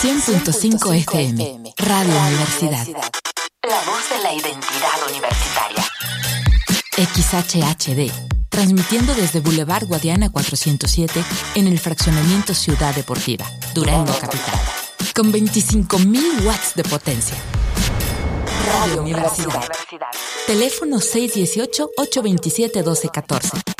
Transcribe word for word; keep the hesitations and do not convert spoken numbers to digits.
cien punto cinco F M, Radio Universidad. La voz de la identidad universitaria. X H H D, transmitiendo desde Boulevard Guadiana cuatrocientos siete en el fraccionamiento Ciudad Deportiva, Durango Capital, con veinticinco mil watts de potencia. Radio Universidad. Teléfono seis uno ocho, ocho dos siete, uno dos uno cuatro.